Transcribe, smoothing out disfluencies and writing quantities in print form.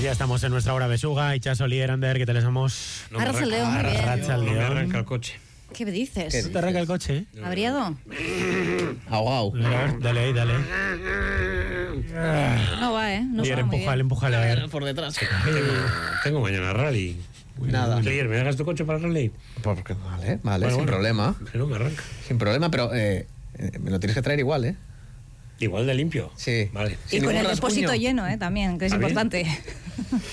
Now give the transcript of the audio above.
ya estamos en nuestra hora besuga. Itxaso Lierander, ¿qué tal estamos? No me arranca el coche. ¿Qué dices? ¿No te arranca el coche? ¿Abriado? Au. Dale ahí, dale. No va, ¿eh? No va muy bien. Empújale, a ver. Por detrás. Tengo mañana rally. Nada. Ayer, ¿me dejas tu coche para el rally? Porque, vale, Bueno, sin problema. Pero no me arranca. Sin problema, pero me lo tienes que traer igual, ¿eh? Igual de limpio. Sí. Vale. Y con el depósito lleno, también, que es ¿También? importante.